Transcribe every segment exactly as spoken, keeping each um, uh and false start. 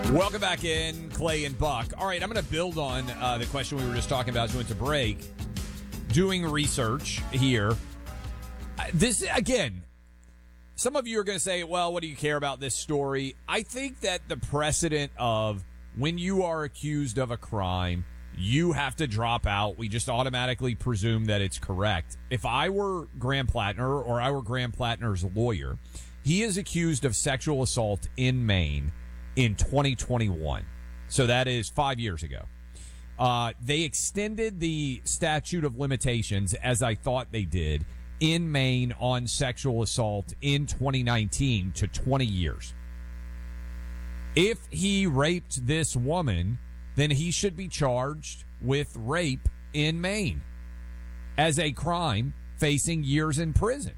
Welcome back in, Clay and Buck. All right, I'm going to build on uh, the question we were just talking about as we went to break. Doing research here. Uh, This, again, some of you are going to say, well, what do you care about this story? I think that the precedent of when you are accused of a crime, you have to drop out. We just automatically presume that it's correct. If I were Graham Plattner or I were Graham Plattner's lawyer, he is accused of sexual assault in Maine in twenty twenty-one. So that is five years ago. Uh, they extended the statute of limitations, as I thought they did, in Maine on sexual assault in twenty nineteen to twenty years. If he raped this woman, then he should be charged with rape in Maine as a crime facing years in prison.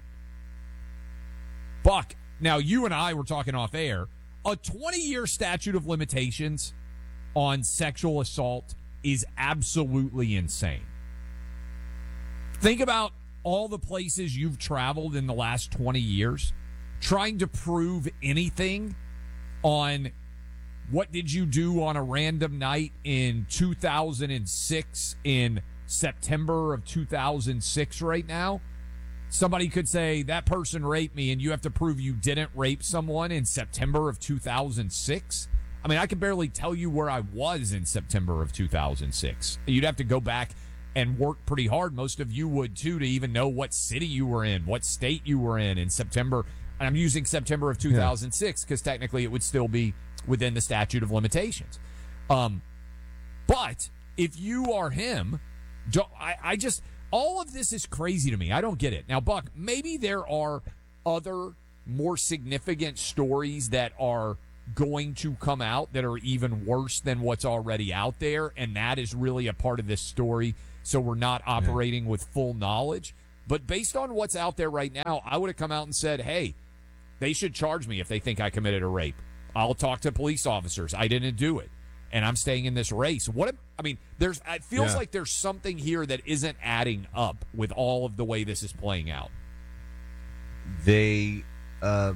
Buck, now you and I were talking off air. A twenty-year statute of limitations on sexual assault is absolutely insane. Think about all the places you've traveled in the last twenty years, trying to prove anything on what did you do on a random night in two thousand six, in September of two thousand six right now. Somebody could say that person raped me, and you have to prove you didn't rape someone in September of two thousand six. I mean, I can barely tell you where I was in September of two thousand six. You'd have to go back and work pretty hard. Most of you would, too, to even know what city you were in, what state you were in in September. And I'm using September of two thousand six because technically it would still be within the statute of limitations. Um, but if you are him, don't, I, I just... all of this is crazy to me. I don't get it. Now, Buck, maybe there are other more significant stories that are going to come out that are even worse than what's already out there, and that is really a part of this story, so we're not operating yeah. with full knowledge. But based on what's out there right now, I would have come out and said, hey, they should charge me if they think I committed a rape. I'll talk to police officers. I didn't do it. And I'm staying in this race. What if, I mean, there's it feels yeah. like there's something here that isn't adding up with all of the way this is playing out. They uh,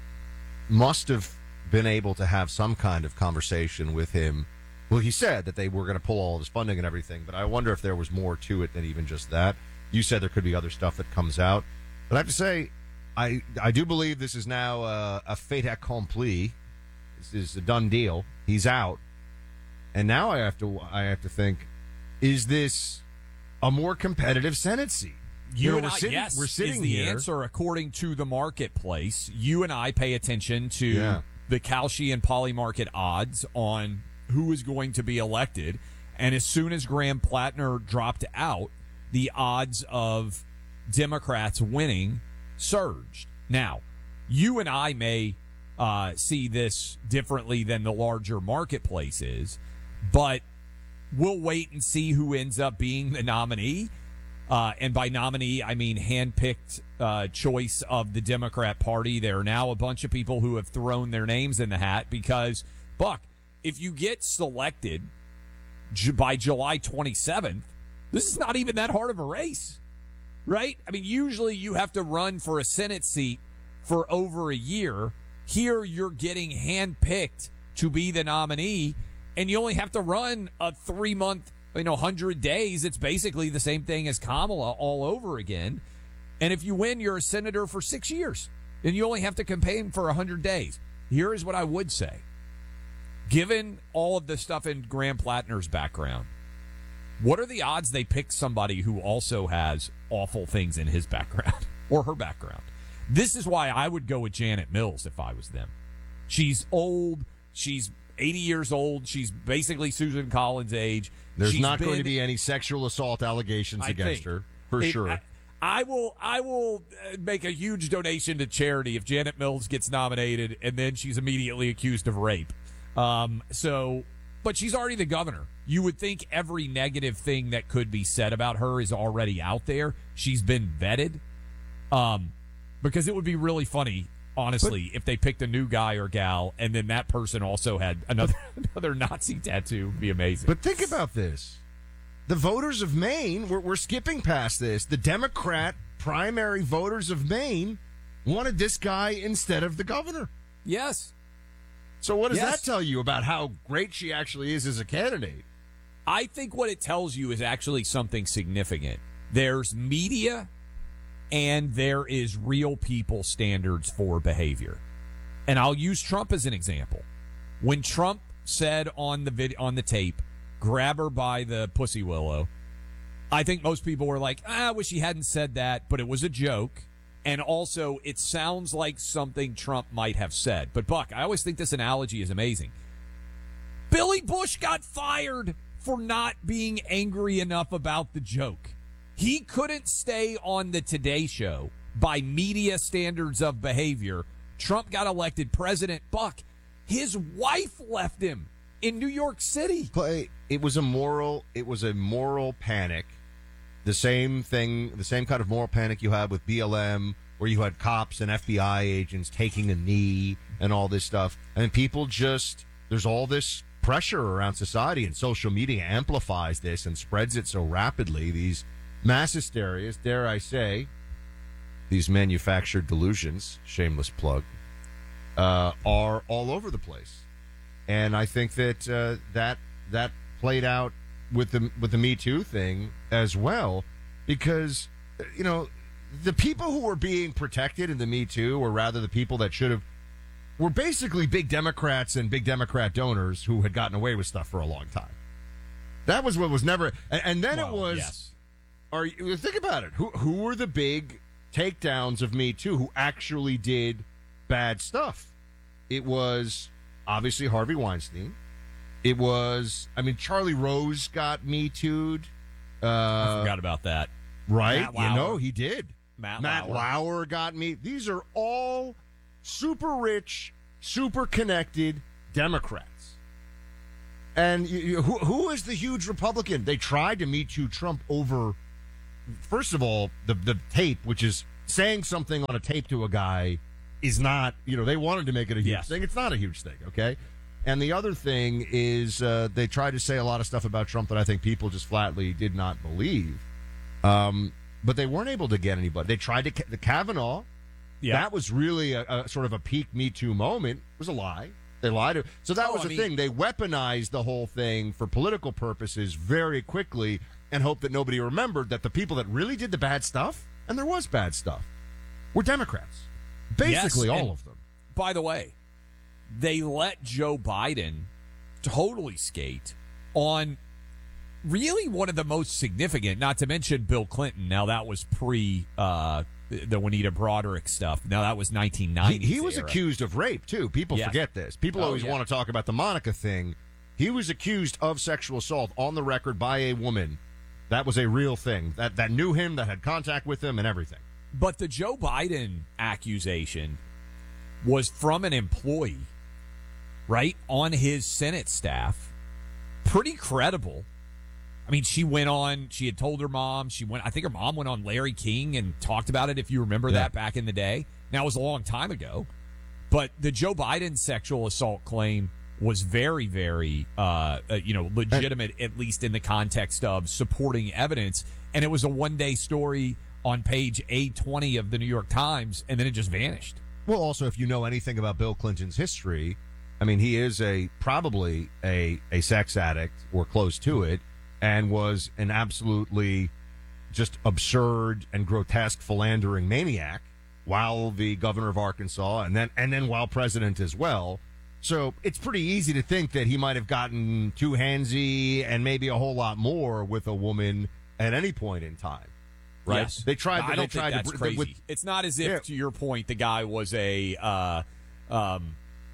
must have been able to have some kind of conversation with him. Well, he said that they were going to pull all of his funding and everything, but I wonder if there was more to it than even just that. You said there could be other stuff that comes out. But I have to say, I, I do believe this is now uh, a fait accompli. This is a done deal. He's out. And now I have to I have to think, is this a more competitive Senate seat? You, you know, and we're I, sitting, yes, we're sitting is the here. answer according to the marketplace. You and I pay attention to yeah. the Kalshi and Poly market odds on who is going to be elected. And as soon as Graham Plattner dropped out, the odds of Democrats winning surged. Now, you and I may uh, see this differently than the larger marketplace is, but we'll wait and see who ends up being the nominee. Uh, and by nominee, I mean handpicked uh, choice of the Democrat Party. There are now a bunch of people who have thrown their names in the hat because, Buck, if you get selected j- by July twenty-seventh, this is not even that hard of a race, right? I mean, usually you have to run for a Senate seat for over a year. Here you're getting handpicked to be the nominee, and you only have to run a three-month, you know, one hundred days. It's basically the same thing as Kamala all over again. And if you win, you're a senator for six years, and you only have to campaign for one hundred days. Here is what I would say. Given all of the stuff in Graham Plattner's background, what are the odds they pick somebody who also has awful things in his background or her background? This is why I would go with Janet Mills if I was them. She's old. She's eighty years old. She's basically Susan Collins' age. There's She's not been, going to be any sexual assault allegations I against think, her, for it, sure. I, I will I will make a huge donation to charity if Janet Mills gets nominated and then she's immediately accused of rape. Um, so, but she's already the governor. You would think every negative thing that could be said about her is already out there. She's been vetted. Um, because it would be really funny, honestly, but, if they picked a new guy or gal and then that person also had another another Nazi tattoo. It'd be amazing. But think about this. The voters of Maine, we're, we're skipping past this. The Democrat primary voters of Maine wanted this guy instead of the governor. Yes. So what does Yes. that tell you about how great she actually is as a candidate? I think what it tells you is actually something significant. There's media and there is real people standards for behavior. And I'll use Trump as an example. When Trump said on the vid- on the tape, grab her by the pussy willow, I think most people were like, ah, I wish he hadn't said that, but it was a joke. And also, it sounds like something Trump might have said. But, Buck, I always think this analogy is amazing. Billy Bush got fired for not being angry enough about the joke. He couldn't stay on the Today Show by media standards of behavior. Trump got elected president. Buck, his wife left him in New York City. Clay, it was a moral, it was a moral panic. The same thing, the same kind of moral panic you had with B L M, where you had cops and F B I agents taking a knee and all this stuff. And people just, there's all this pressure around society, and social media amplifies this and spreads it so rapidly. These mass hysterias, dare I say, these manufactured delusions, shameless plug, uh, are all over the place. And I think that uh, that that played out with the with the Me Too thing as well, because, you know, the people who were being protected in the Me Too, or rather the people that should have, were basically big Democrats and big Democrat donors who had gotten away with stuff for a long time. That was what was never, and, and then Well, it was. yes. Are you think about it? Who who were the big takedowns of Me Too who actually did bad stuff? It was obviously Harvey Weinstein. It was, I mean, Charlie Rose got Me Too'd. Uh, I forgot about that. Right? Matt You Lauer. know, he did. Matt, Matt Lauer. Lauer got me. These are all super rich, super connected Democrats. And you, you, who, who is the huge Republican? They tried to Me Too Trump over, first of all, the, the tape, which is saying something on a tape to a guy is not, you know, they wanted to make it a huge Yes. thing. It's not a huge thing, okay? And the other thing is uh, they tried to say a lot of stuff about Trump that I think people just flatly did not believe. Um, but they weren't able to get anybody. They tried to, the Kavanaugh, Yeah. that was really a, a sort of a peak Me Too moment. It was a lie. They lied to, so that Oh, was I the mean- thing. They weaponized the whole thing for political purposes very quickly and hoped that nobody remembered that the people that really did the bad stuff, and there was bad stuff, were Democrats. Basically Yes, all and of them. By the way, they let Joe Biden totally skate on really one of the most significant, not to mention Bill Clinton. Now, that was pre uh, the Juanita Broderick stuff. Now, that was nineteen He, ninety. he was accused of rape, too. People Yes. forget this. People Oh, always yeah. want to talk about the Monica thing. He was accused of sexual assault on the record by a woman. That was a real thing. That, that knew him, that had contact with him, and everything. But the Joe Biden accusation was from an employee, right, on his Senate staff. Pretty credible. I mean, she went on, she had told her mom, she went, I think her mom went on Larry King and talked about it, if you remember Yeah. that back in the day. Now, it was a long time ago. But the Joe Biden sexual assault claim was very, very, uh, uh, you know, legitimate, at least in the context of supporting evidence. And it was a one-day story on page eight twenty of the New York Times, and then it just vanished. Well, also, if you know anything about Bill Clinton's history, I mean, he is a probably a, a sex addict or close to it, and was an absolutely just absurd and grotesque philandering maniac while the governor of Arkansas, and then and then while president as well. So it's pretty easy to think that he might have gotten too handsy and maybe a whole lot more with a woman at any point in time. Right? Yes. They tried. I they don't tried think that's to, crazy. with- It's not as if, Yeah. to your point, the guy was a uh, um,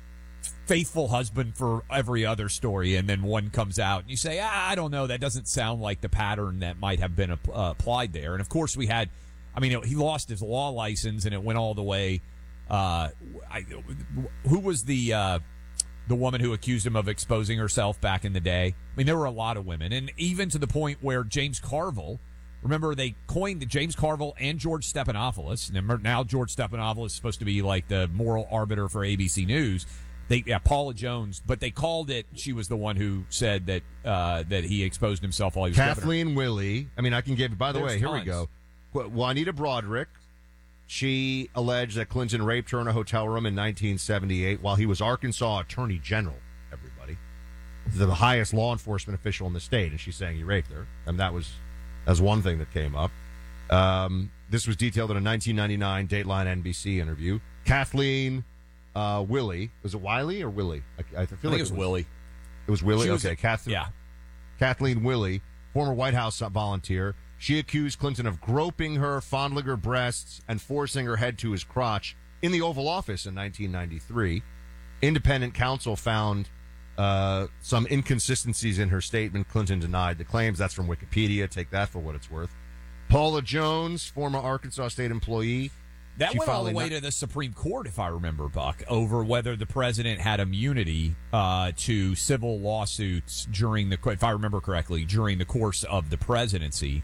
faithful husband for every other story, and then one comes out, and you say, ah, I don't know, that doesn't sound like the pattern that might have been uh, applied there. And, of course, we had, I mean, he lost his law license, and it went all the way. Uh, I, who was the uh, the woman who accused him of exposing herself back in the day? I mean, there were a lot of women, and even to the point where James Carville, remember, they coined James Carville and George Stephanopoulos. And now George Stephanopoulos is supposed to be like the moral arbiter for A B C News. They, yeah, Paula Jones, but they called it. She was the one who said that uh, that he exposed himself while he was governor. Kathleen Willey. I mean, I can give. By the There's way, here we tons. go. Qu- Juanita Broderick, She alleged that Clinton raped her in a hotel room in nineteen seventy-eight while he was Arkansas Attorney General, everybody. The highest law enforcement official in the state, and she's saying he raped her. And that was, that was one thing that came up. Um, this was detailed in a nineteen ninety-nine Dateline N B C interview. Kathleen uh, Willie. Was it Wiley or Willie? I, I feel I think like it was, Willie. It was Willie? She was okay, a- Kathleen. Yeah. Kathleen Willie, former White House volunteer. She accused Clinton of groping her, fondling her breasts, and forcing her head to his crotch in the Oval Office in nineteen ninety-three. Independent counsel found uh, some inconsistencies in her statement. Clinton denied the claims. That's from Wikipedia. Take that for what it's worth. Paula Jones, former Arkansas State employee. That She went all the finally way not- to the Supreme Court, if I remember, Buck, over whether the president had immunity uh, to civil lawsuits during the, if I remember correctly, during the course of the presidency.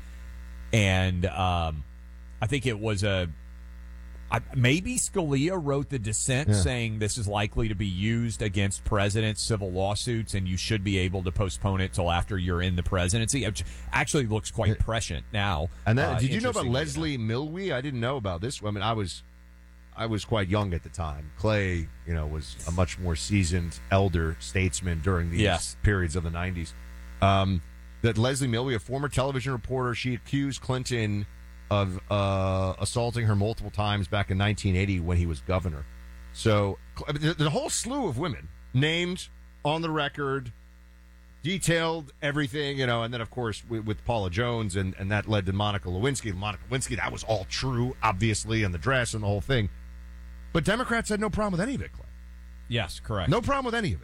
And um, I think it was a, I, maybe Scalia wrote the dissent Yeah. saying this is likely to be used against presidents' civil lawsuits, and you should be able to postpone it till after you're in the presidency. Which actually looks quite prescient now. And then, Uh, did you know about interestingly Leslie Milwee? I didn't know about this. I mean, I was, I was quite young at the time. Clay, you know, was a much more seasoned elder statesman during these Yes. periods of the nineties. Um, that Leslie Milwee, a former television reporter, she accused Clinton of uh, assaulting her multiple times back in nineteen eighty when he was governor. So I mean, the, the whole slew of women named on the record, detailed everything, you know, and then, of course, with, with Paula Jones, and, and that led to Monica Lewinsky. Monica Lewinsky, that was all true, obviously, and the dress and the whole thing. But Democrats had no problem with any of it, Clay. Yes, correct. No problem with any of it.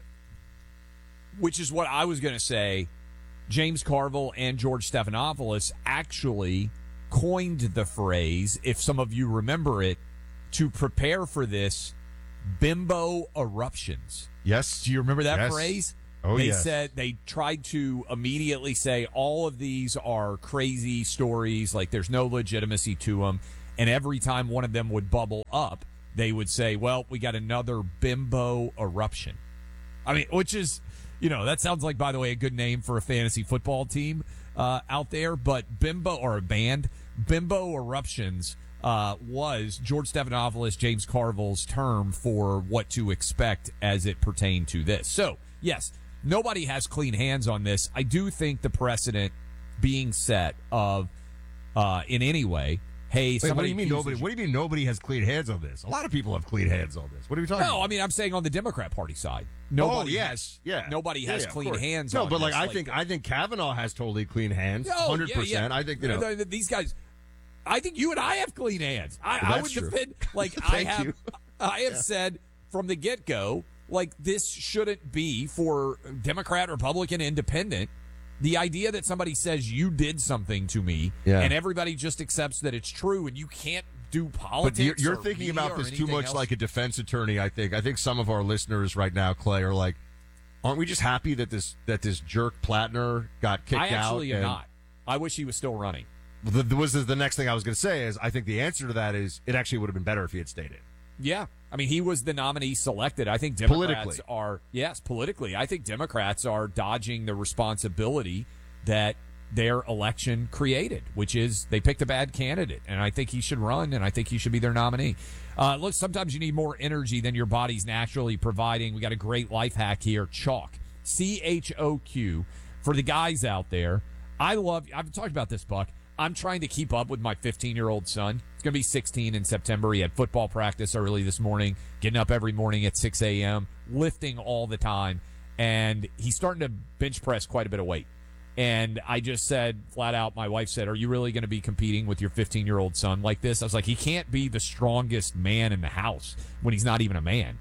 Which is what I was going to say. James Carville and George Stephanopoulos actually coined the phrase, if some of you remember it, to prepare for this, bimbo eruptions. Yes. Do you remember that Yes. phrase? Oh, they yes. said they tried to immediately say all of these are crazy stories, like there's no legitimacy to them. And every time one of them would bubble up, they would say, well, we got another bimbo eruption. I mean, which is, you know, that sounds like, by the way, a good name for a fantasy football team uh, out there. But bimbo, or a band, bimbo eruptions uh, was George Stephanopoulos, James Carville's term for what to expect as it pertained to this. So, yes, nobody has clean hands on this. I do think the precedent being set of, uh, in any way, hey, Wait, somebody what do you mean accuses nobody? you- What do you mean nobody has clean hands on this? A lot of people have clean hands on this. What are we talking about? No, I mean I'm saying on the Democrat Party side, nobody oh, yes. has, yeah. nobody Yeah, has yeah, of clean course. hands. No, on but like this. I think I think Kavanaugh has totally clean hands, No, hundred yeah, percent. yeah. I think you know. The- the- these guys. I think you and I have clean hands. I, I That's would true. defend. Like I Thank have, you. I have said from the get go, like this shouldn't be for Democrat, Republican, Independent. The idea that somebody says you did something to me, Yeah. and everybody just accepts that it's true, and you can't do But politics. you're, you're or thinking media about or this too anything much else. like a defense attorney. I think. I think some of our listeners right now, Clay, are like, aren't we just happy that this that this jerk Plattner got kicked I out? actually am and- not. I wish he was still running. The, the, was the next thing I was going to say is I think the answer to that is it actually would have been better if he had stayed in. Yeah. I mean, he was the nominee selected. I think Democrats Politically. are, yes, politically. I think Democrats are dodging the responsibility that their election created, which is they picked a bad candidate. And I think he should run, and I think he should be their nominee. Uh, look, sometimes you need more energy than your body's naturally providing. We got a great life hack here, Chalk. C H O Q. For the guys out there, I love, I've talked about this, Buck. I'm trying to keep up with my fifteen-year-old son. He's going to be sixteen in September. He had football practice early this morning, getting up every morning at six a.m., lifting all the time, and he's starting to bench press quite a bit of weight. And I just said flat out, my wife said, are you really going to be competing with your fifteen-year-old son like this? I was like, he can't be the strongest man in the house when he's not even a man.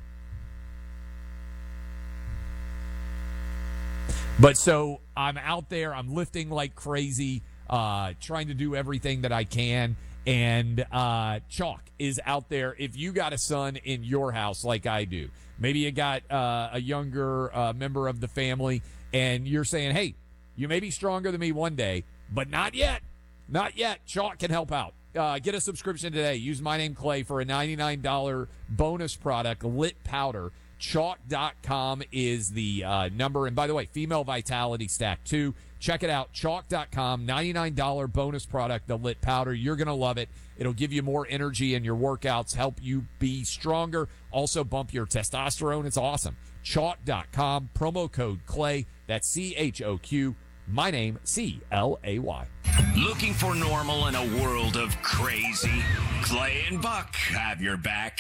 But so I'm out there, I'm lifting like crazy, uh, trying to do everything that I can. And uh, Chalk is out there. If you got a son in your house like I do, maybe you got uh, a younger uh, member of the family, and you're saying, hey, you may be stronger than me one day, but not yet. Not yet. Chalk can help out. Uh, get a subscription today. Use my name, Clay, for a ninety-nine dollars bonus product, Lit Powder. Chalk dot com is the uh, number. And by the way, Female Vitality Stack two. Check it out, Chalk dot com, ninety-nine dollars bonus product, the Lit Powder. You're going to love it. It'll give you more energy in your workouts, help you be stronger, also bump your testosterone. It's awesome. Chalk dot com, promo code CLAY. That's C H O Q. My name, C L A Y. Looking for normal in a world of crazy? Clay and Buck have your back.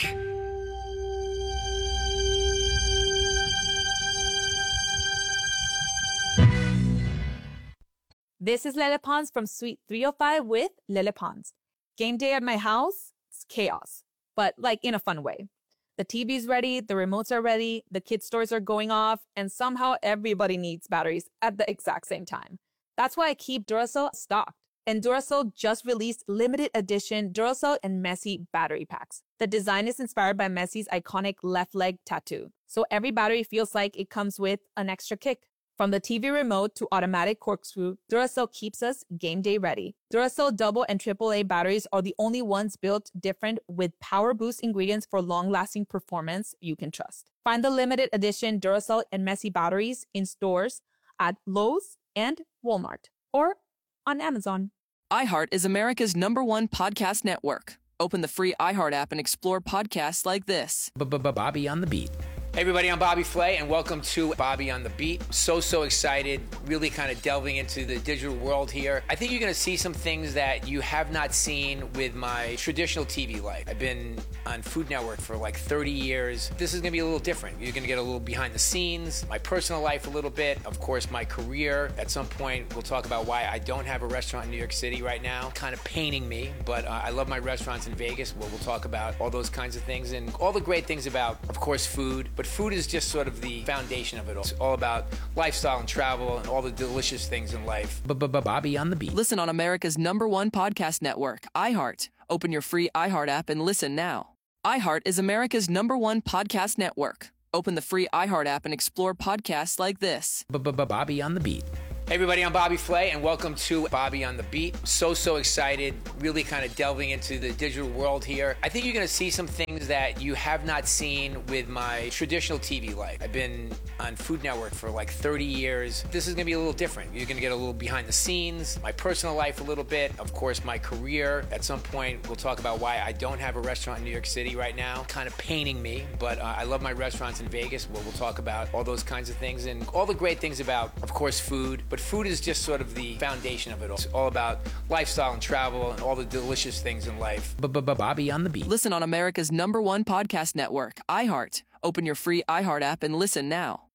This is Lele Pons from Suite three oh five with Lele Pons. Game day at my house, it's chaos, but like in a fun way. The T V's ready, the remotes are ready, the kids' toys are going off, and somehow everybody needs batteries at the exact same time. That's why I keep Duracell stocked. And Duracell just released limited edition Duracell and Messi battery packs. The design is inspired by Messi's iconic left leg tattoo, so every battery feels like it comes with an extra kick. From the T V remote to automatic corkscrew, Duracell keeps us game day ready. Duracell double and triple A batteries are the only ones built different with power boost ingredients for long-lasting performance you can trust. Find the limited edition Duracell and Messi batteries in stores at Lowe's and Walmart or on Amazon. iHeart is America's number one podcast network. Open the free iHeart app and explore podcasts like this. Bobby on the Beat. Hey everybody, I'm Bobby Flay, and welcome to Bobby on the Beat. So, so excited, really kind of delving into the digital world here. I think you're going to see some things that you have not seen with my traditional T V life. I've been on Food Network for like thirty years. This is going to be a little different. You're going to get a little behind the scenes, my personal life a little bit, of course, my career. At some point, we'll talk about why I don't have a restaurant in New York City right now. Kind of paining me, but uh, I love my restaurants in Vegas. Well, we'll talk about all those kinds of things and all the great things about, of course, food. But food is just sort of the foundation of it all. It's all about lifestyle and travel and all the delicious things in life. Bobby on the Beat. Listen on America's number one podcast network, iHeart. Open your free iHeart app and listen now. iHeart is America's number one podcast network. Open the free iHeart app and explore podcasts like this. Bobby on the Beat. Hey everybody, I'm Bobby Flay, and welcome to Bobby on the Beat. So, so excited, really kind of delving into the digital world here. I think you're going to see some things that you have not seen with my traditional T V life. I've been on Food Network for like thirty years. This is going to be a little different. You're going to get a little behind the scenes, my personal life a little bit, of course, my career. At some point, we'll talk about why I don't have a restaurant in New York City right now. Kind of paining me, but uh, I love my restaurants in Vegas. Well, we'll talk about all those kinds of things and all the great things about, of course, food. But food is just sort of the foundation of it all. It's all about lifestyle and travel and all the delicious things in life. Bobby on the Beat. Listen on America's number one podcast network, iHeart. Open your free iHeart app and listen now.